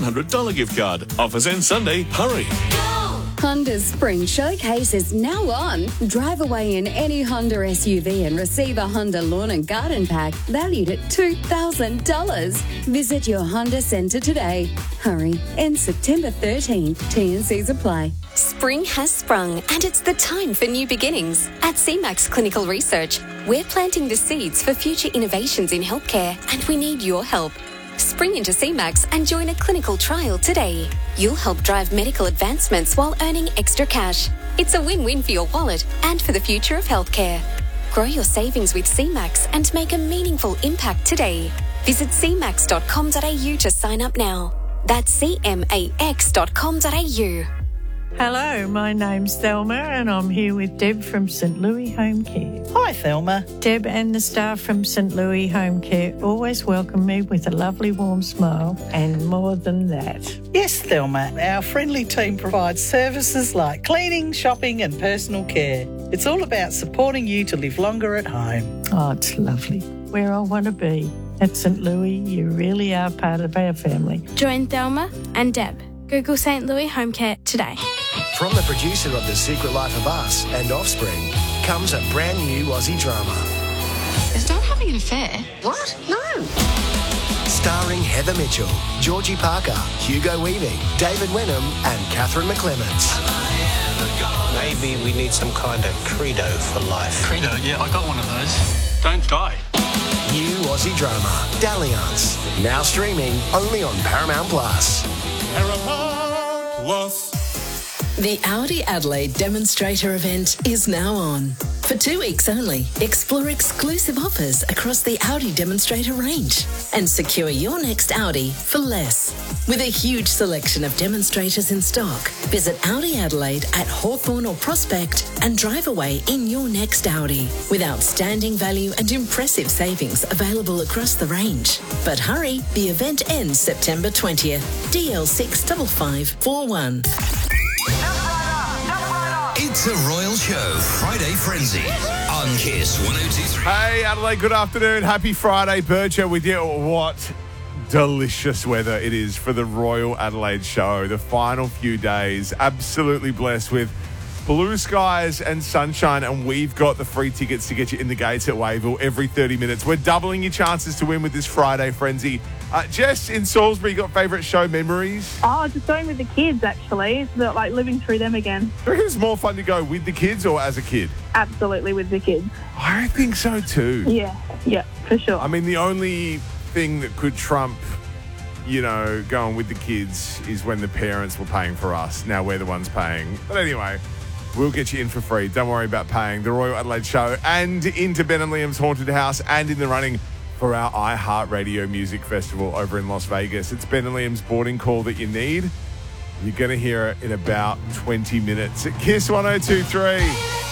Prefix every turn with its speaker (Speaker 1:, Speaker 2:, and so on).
Speaker 1: $100 gift card. Offers end Sunday. Hurry.
Speaker 2: Honda's Spring Showcase is now on. Drive away in any Honda SUV and receive a Honda Lawn and Garden Pack valued at $2,000. Visit your Honda Centre today. Hurry. Ends September 13th. T&Cs apply.
Speaker 3: Spring has sprung and it's the time for new beginnings. At CMAX Clinical Research, we're planting the seeds for future innovations in healthcare and we need your help. Spring into CMAX and join a clinical trial today. You'll help drive medical advancements while earning extra cash. It's a win-win for your wallet and for the future of healthcare. Grow your savings with CMAX and make a meaningful impact today. Visit cmax.com.au to sign up now. That's cmax.com.au.
Speaker 4: Hello, my name's Thelma and I'm here with Deb from St Louis Home Care.
Speaker 5: Hi, Thelma.
Speaker 4: Deb and the staff from St Louis Home Care always welcome me with a lovely warm smile and more than that.
Speaker 5: Yes, Thelma. Our friendly team provides services like cleaning, shopping and personal care. It's all about supporting you to live longer at home.
Speaker 4: Oh, it's lovely. Where I want to be. At St Louis, you really are part of our family.
Speaker 6: Join Thelma and Deb. Google St Louis Home Care today.
Speaker 7: From the producer of The Secret Life of Us and Offspring comes a brand new Aussie drama.
Speaker 8: Is Dad having an affair?
Speaker 7: What? No. Starring Heather Mitchell, Georgie Parker, Hugo Weaving, David Wenham and Catherine McClements.
Speaker 9: Maybe we need some kind of credo for life.
Speaker 10: Credo? Yeah, I got one of those. Don't die.
Speaker 7: New Aussie drama, Dalliance. Now streaming only on Paramount Plus.
Speaker 1: Paramount Plus.
Speaker 11: The Audi Adelaide demonstrator event is now on. For 2 weeks only, explore exclusive offers across the Audi demonstrator range and secure your next Audi for less. With a huge selection of demonstrators in stock, visit Audi Adelaide at Hawthorn or Prospect and drive away in your next Audi with outstanding value and impressive savings available across the range. But hurry, the event ends September 20th. DL65541.
Speaker 12: It's a Royal Show Friday Frenzy on Kiss 102.3.
Speaker 13: Hey Adelaide, good afternoon. Happy Friday. Bircher with you. What delicious weather it is for the Royal Adelaide Show. The final few days, absolutely blessed with blue skies and sunshine, and we've got the free tickets to get you in the gates at Wayville every 30 minutes. We're doubling your chances to win with this Friday Frenzy. Jess in Salisbury, got favourite show memories?
Speaker 14: Oh, just going with the kids, actually. It's like living through them again.
Speaker 13: Do you reckon it's more fun to go with the kids or as a kid?
Speaker 14: Absolutely with the kids.
Speaker 13: I think so too.
Speaker 14: Yeah, for sure.
Speaker 13: I mean, the only thing that could trump, going with the kids is when the parents were paying for us. Now we're the ones paying. But anyway, we'll get you in for free. Don't worry about paying. The Royal Adelaide Show and into Ben and Liam's Haunted House and in the running for our iHeartRadio Music Festival over in Las Vegas. It's Ben and Liam's boarding call that you need. You're going to hear it in about 20 minutes at Kiss 102.3.